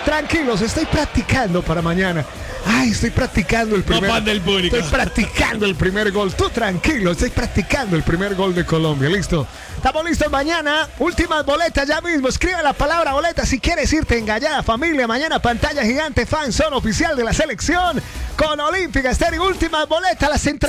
Tranquilos, estoy practicando para mañana. Ay, estoy practicando el primer fan del público. Estoy practicando el primer gol. Tú tranquilo, estoy practicando el primer gol de Colombia. Listo. Estamos listos mañana. Últimas boletas ya mismo. Escribe la palabra boleta si quieres irte en Gallada Familia. Mañana pantalla gigante, fan zone oficial de la selección con Olímpica Estéreo. Últimas boletas las